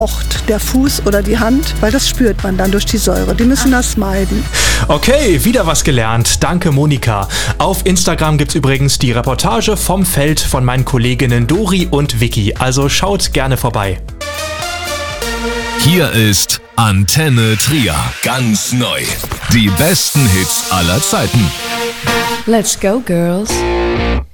der Fuß oder die Hand, weil das spürt man dann durch die Säure. Die müssen das meiden. Okay, wieder was gelernt. Danke, Monika. Auf Instagram gibt's übrigens die Reportage vom Feld von meinen Kolleginnen Dori und Vicky. Also schaut gerne vorbei. Hier ist Antenne Trier. Ganz neu. Die besten Hits aller Zeiten. Let's go, girls.